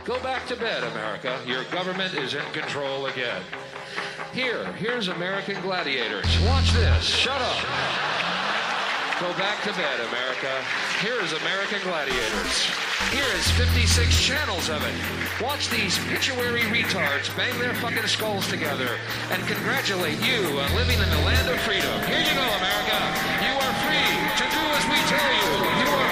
Go back to bed, America. Your government is in control again. Here's American Gladiators. Watch this. Shut up. Go back to bed, America. Here is American Gladiators. Here is 56 channels of it. Watch these pituitary retards bang their fucking skulls together and congratulate you on living in the land of freedom. Here you go, America. You are free to do as we tell you. You are